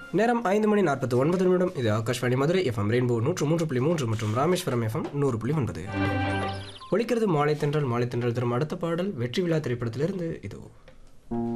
நேரம் 5:49 இது Akashvani Madurai FM rainbow 103.3 மற்றும் ராமேஸ்வரம் எஃப்எம் 100.9. ஒலிக்கிறது மாலை தென்றல் தரும் அடுத்த பாடல் வெற்றி விழா திரைப்படத்திலிருந்து இதோ.